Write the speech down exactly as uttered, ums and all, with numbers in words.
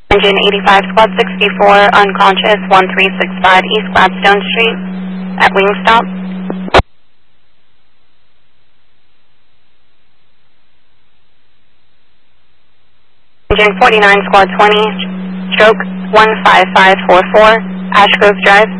Engine eighty-five, Squad sixty-four, unconscious, one three six five East Gladstone Street at Wingstop. Engine forty-nine, Squad twenty, stroke one five five four four, Ash Grove Drive.